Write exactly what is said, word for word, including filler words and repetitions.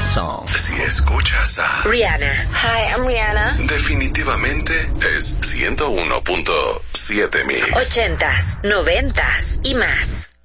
song. Si escuchas a Rihanna. Hi, I'm Rihanna. definitivamente es ciento uno punto siete Mix. Ochentas, noventas y más.